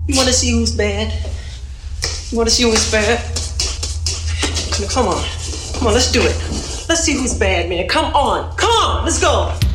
You want to see who's bad? You want to see who's bad? Come on. Come on, let's do it. Let's see who's bad, man. Come on, let's go.